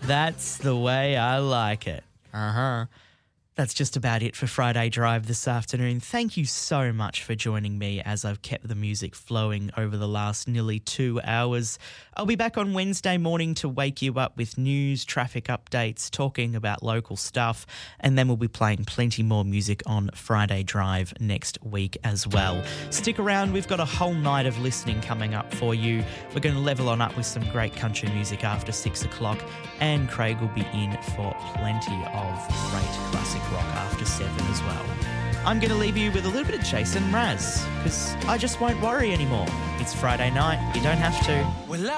That's the way I like it. Uh-huh. That's just about it for Friday Drive this afternoon. Thank you so much for joining me as I've kept the music flowing over the last nearly 2 hours. I'll be back on Wednesday morning to wake you up with news, traffic updates, talking about local stuff, and then we'll be playing plenty more music on Friday Drive next week as well. Stick around, we've got a whole night of listening coming up for you. We're going to level on up with some great country music after 6 o'clock, and Craig will be in for plenty of great classic rock after 7 as well. I'm going to leave you with a little bit of Jason Mraz, because I just won't worry anymore. It's Friday night, you don't have to. Well,